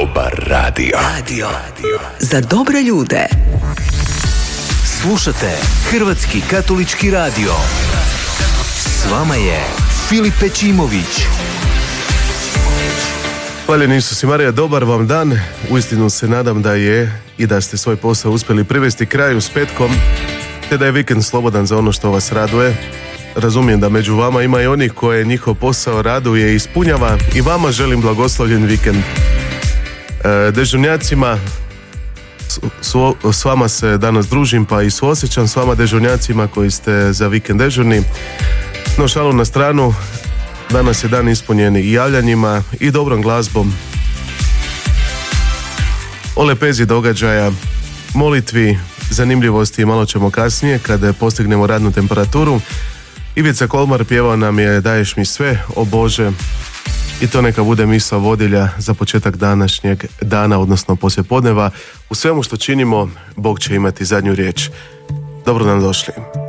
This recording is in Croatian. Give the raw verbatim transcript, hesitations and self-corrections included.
Dobar radio. Radio. Za dobre ljude. Slušate Hrvatski katolički radio. S vama je Filip Pečimović. Hvaljeni Isus i Marija, dobar vam dan. Uistinu se nadam da je i da ste svoj posao uspjeli privesti kraju s petkom, te da je vikend slobodan za ono što vas raduje. Razumijem da među vama ima i onih koje njihov posao raduje i ispunjava, i vama želim blagoslovljen vikend. E, dežurnjacima, s, s vama se danas družim, pa i suosjećam s vama dežurnjacima koji ste za vikend dežurni. No, šalu na stranu, danas je dan ispunjen i javljanjima i dobrom glazbom, o lepezi događaja, molitvi, zanimljivosti malo ćemo kasnije kada postignemo radnu temperaturu. Ivica Kolmar pjevao nam je Daješ mi sve, o Bože, i to neka bude misao vodilja za početak današnjeg dana, odnosno poslijepodneva. U svemu što činimo, Bog će imati zadnju riječ. Dobro nam došli.